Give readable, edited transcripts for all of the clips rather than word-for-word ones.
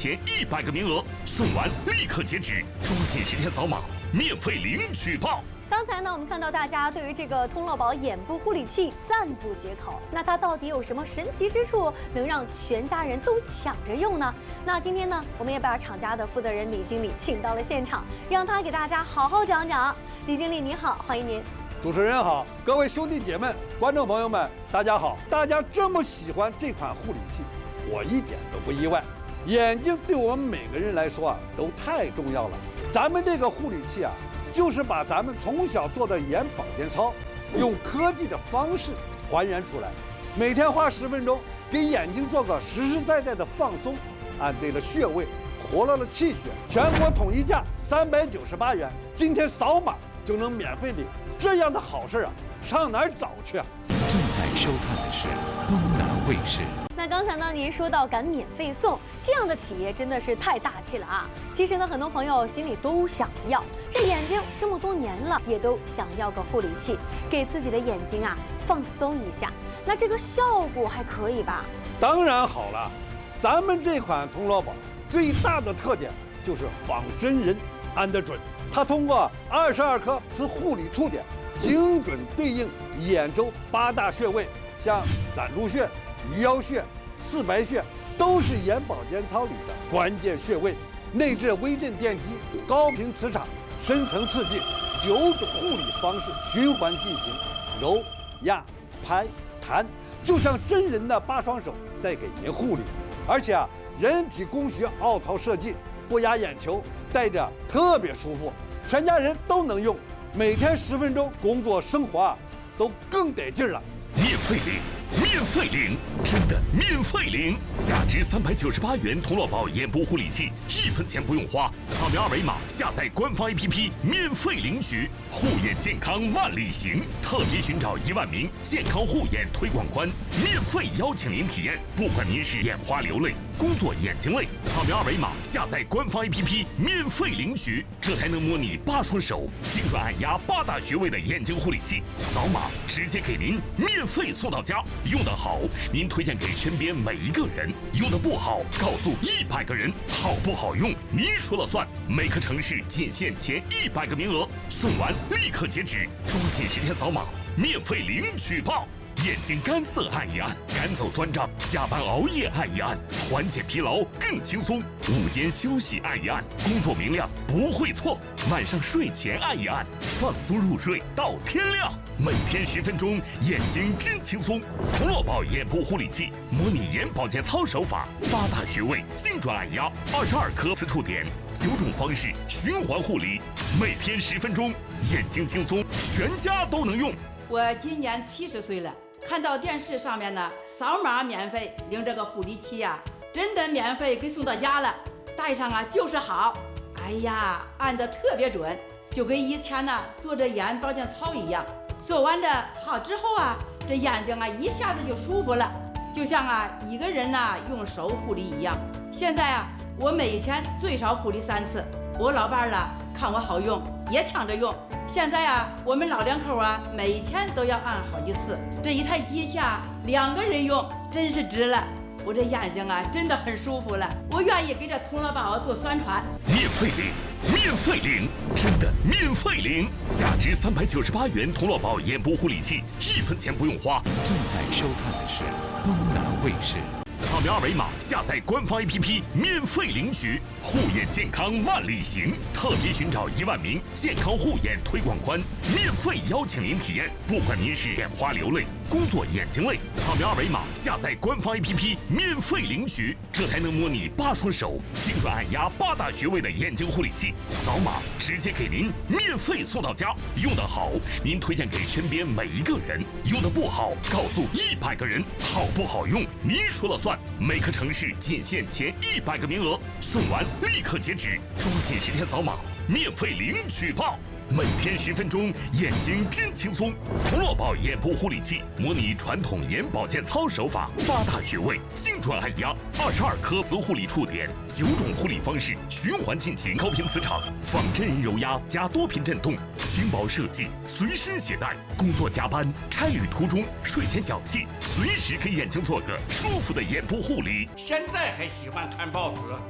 前100个名额，送完立刻截止，抓紧时间扫码，免费领取报。 刚才呢，我们看到大家对于这个通乐宝眼部护理器赞不绝口。那它到底有什么神奇之处，能让全家人都抢着用呢？那今天呢，我们也把厂家的负责人李经理请到了现场，让他给大家好好讲讲。李经理您好，欢迎您。 主持人好，各位兄弟姐妹、观众朋友们，大家好！大家这么喜欢这款护理器，我一点都不意外。眼睛对我们每个人来说都太重要了。咱们这个护理器就是把咱们从小做的眼保健操，用科技的方式还原出来。每天花10分钟，给眼睛做个实实在在的放松，按对了穴位，活络了气血。全国统一价398元，今天扫码就能免费领。这样的好事上哪儿找去啊？ 正在收看的是东南卫视。 那刚才呢，您说到敢免费送，这样的企业真的是太大气了啊！其实呢，很多朋友心里都想要，这眼睛这么多年了，也都想要个护理器，给自己的眼睛放松一下。那这个效果还可以吧？ 当然好了，咱们这款通乐宝最大的特点就是仿真人，安得准。它通过22颗磁护理触点，精准对应眼周8大穴位，像攒珠穴、鱼腰穴、四白穴，都是眼保健操里的关键穴位。内置微震电机、高频磁场、深层刺激9种护理方式循环进行，揉、压、拍、弹，就像真人的8双手在给您护理。而且人体工学凹槽设计，不压眼球，戴着特别舒服，全家人都能用。每天10分钟，工作生活都更得劲了。 免费领，免费领，真的免费领！价值398元通乐宝眼部护理器，1分钱不用花，扫描2维码下载官方 APP 免费领取。护眼健康万里行，特别寻找1万名健康护眼推广官，免费邀请您体验。不管您是眼花流泪、工作眼睛累，扫描2维码下载官方 APP 免费领取。这台能模拟8双手精准按压8大穴位的眼睛护理器，扫码直接给您免费送到家。用得好，您推荐给身边每一个人；用得不好，告诉100个人。好不好用，您说了算。每个城市仅限前100个名额，送完立刻截止，抓紧时间扫码，免费领取报。眼睛干涩按一按，赶走酸胀；加班熬夜按一按，缓解疲劳更轻松；午间休息按一按，工作明亮不会错；晚上睡前按一按，放松入睡到天亮。每天10分钟，眼睛真轻松。通乐宝眼部护理器，模拟眼保健操手法，8大穴位精准按压，22颗磁触点，9种方式循环护理，每天10分钟，眼睛轻松，全家都能用。 我今年70岁了，看到电视上面呢，扫码免费领这个护理器真的免费给送到家了，戴上就是好。哎呀，按得特别准，就跟以前呢做这眼保健操一样。做完的好之后这眼睛一下子就舒服了，就像一个人用手护理一样。现在我每天最少护理3次，我老伴看我好用，也抢着用。现在我们老两口每天都要按好几次。这一台机器2个人用，真是值了。我这眼睛真的很舒服了，我愿意给这通乐宝做宣传。 免费领，免费领，真的免费领！价值398元通乐宝眼部护理器，1分钱不用花。 正在收看的是东南卫视。 扫描2维码下载官方 APP 免费领取。护眼健康万里行，特别寻找1万名健康护眼推广官，免费邀请您体验。不管您是眼花流泪、工作眼睛累，扫描2维码下载官方 APP 免费领取。这台能模拟8双手精准按压8大穴位的眼睛护理器，扫码直接给您免费送到家。用得好，您推荐给身边每一个人；用得不好，告诉100个人。好不好用，您说了算。每个城市仅限前100个名额，送完立刻截止，抓紧时间扫码，免费领取报。每天10分钟，眼睛真轻松。通乐宝眼部护理器模拟传统眼保健操手法，8大穴位精准按压，22颗磁护理触点，9种护理方式循环进行，高频磁场、仿真人揉压加多频震动，轻薄设计，随身携带。工作加班、差旅途中、睡前小憩，随时给眼睛做个舒服的眼部护理。 现在还喜欢看报纸，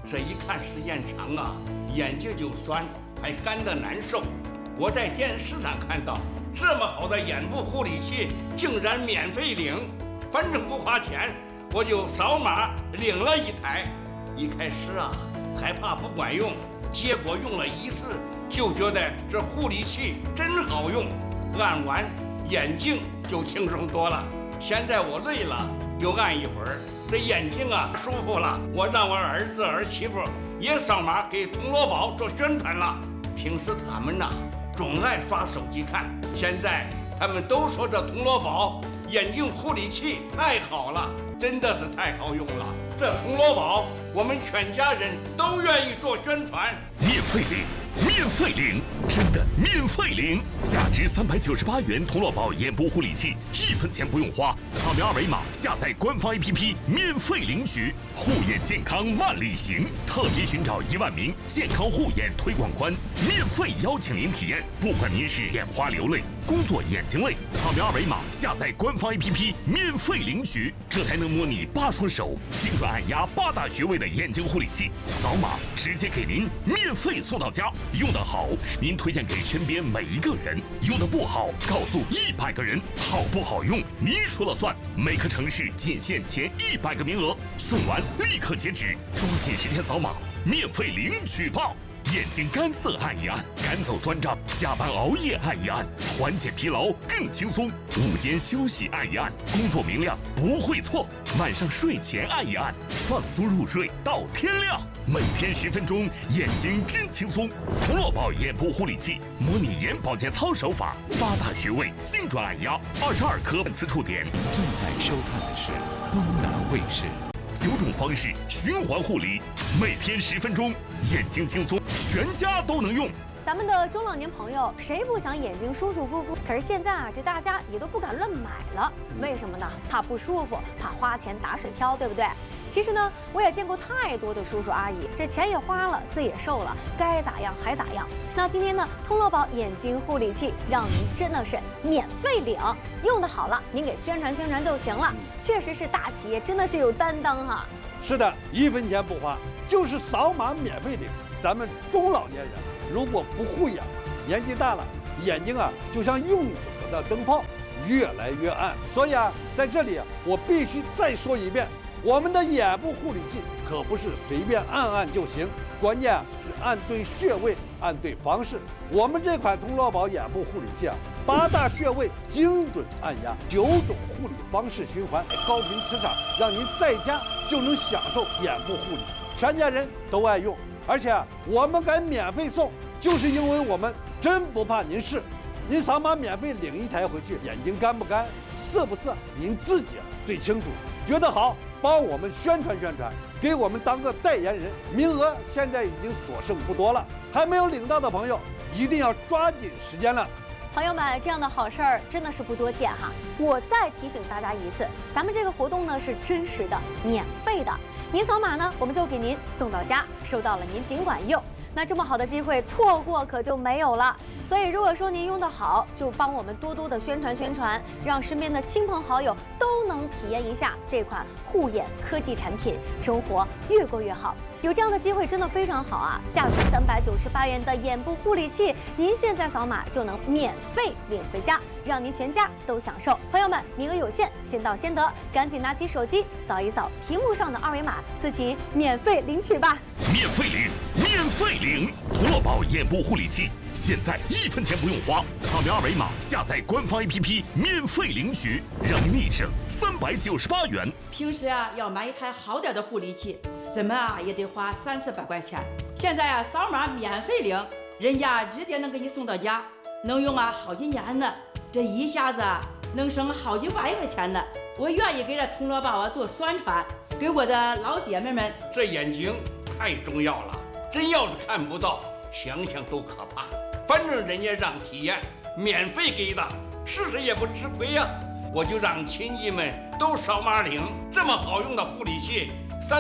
这一看时间长啊，眼睛就酸，还干得难受。我在电视上看到这么好的眼部护理器竟然免费领，反正不花钱，我就扫码领了一台。一开始啊还怕不管用，结果用了一次就觉得这护理器真好用，按完眼睛就轻松多了。现在我累了就按一会儿，这眼睛啊舒服了。我让我儿子儿媳妇也扫码给铜锣宝做宣传了。平时他们呐总爱刷手机看，现在他们都说这铜锣宝眼睛护理器太好了，真的是太好用了。这铜锣宝我们全家人都愿意做宣传。 免费领，免费领，真的免费领！价值398元铜锣宝眼部护理器，1分钱不用花，扫描二维码下载官方 APP 免费领取。护眼健康万里行，特别寻找1万名健康护眼推广官，免费邀请您体验。不管您是眼花流泪、工作眼睛累，扫描二维码下载官方 APP 免费领取。这台能模拟8双手、精准按压8大穴位的眼睛护理器，扫码直接给您免费送到家。用得好，您推荐给身边每一个人；用得不好，告诉100个人。好不好用，您说了算。每个城市仅限前100个名额，送完立刻截止，抓紧时间扫码，免费领取吧！眼睛干涩按一按，赶走酸胀；加班熬夜按一按，缓解疲劳更轻松；午间休息按一按，工作明亮不会错；晚上睡前按一按，放松入睡到天亮。每天10分钟，眼睛真轻松。铜锣宝眼部护理器，模拟眼保健操手法，8大穴位精准按压，22颗刺触点。 正在收看的是东南卫视。 9种方式循环护理，每天10分钟，眼睛轻松，全家都能用。 咱们的中老年朋友谁不想眼睛舒舒服服？可是现在啊，这大家也都不敢乱买了，为什么呢？怕不舒服，怕花钱打水漂，对不对？其实呢，我也见过太多的叔叔阿姨，这钱也花了，罪也受了，该咋样还咋样。那今天呢，铜锣宝眼睛护理器让您真的是免费领，用的好了，您给宣传宣传就行了。确实是大企业，真的是有担当哈。 是的，1分钱不花，就是扫码免费领。咱们中老年人如果不护眼，年纪大了，眼睛啊就像用久了的灯泡，越来越暗。所以啊，在这里我必须再说一遍，我们的眼部护理器可不是随便按按就行，关键是按对穴位，按对方式。我们这款铜锣宝眼部护理器啊，8大穴位精准按压，9种护理方式循环，高频磁场，让您在家就能享受眼部护理，全家人都爱用。而且我们敢免费送，就是因为我们真不怕您试。您扫码免费领一台回去，眼睛干不干、涩不涩，您自己最清楚。觉得好，帮我们宣传宣传，给我们当个代言人。名额现在已经所剩不多了，还没有领到的朋友一定要抓紧时间了。 朋友们，这样的好事儿真的是不多见哈。我再提醒大家一次，咱们这个活动呢是真实的、免费的。您扫码呢，我们就给您送到家，收到了您尽管用。那这么好的机会，错过可就没有了。所以如果说您用得好，就帮我们多多的宣传宣传，让身边的亲朋好友都能体验一下这款护眼科技产品，生活越过越好。有这样的机会真的非常好啊！价值398元的眼部护理器，您现在扫码就能免费领回家，让您全家都享受。朋友们，名额有限，先到先得，赶紧拿起手机扫一扫屏幕上的二维码，自己免费领取吧！ 免费领，免费领！铜锣宝眼部护理器，现在1分钱不用花，扫描二维码下载官方 APP 免费领取，让您立省398元。 平时啊要买一台好点的护理器，怎么啊也得花30-400块钱。现在啊扫码免费领，人家直接能给你送到家，能用啊好几年呢。这一下子啊能省好几百块钱呢。我愿意给这铜锣宝啊做宣传，给我的老姐妹们。 这眼睛太重要了，真要是看不到，想想都可怕。反正人家让体验，免费给的，试试也不吃亏呀。我就让亲戚们都扫码领，这么好用的护理器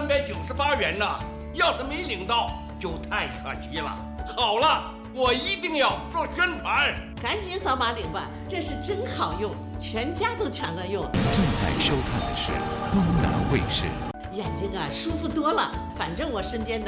，398元呢，要是没领到就太可惜了。好了，我一定要做宣传， 赶紧扫码领吧，这是真好用，全家都抢着用。 正在收看的是东南卫视。 眼睛啊舒服多了，反正我身边的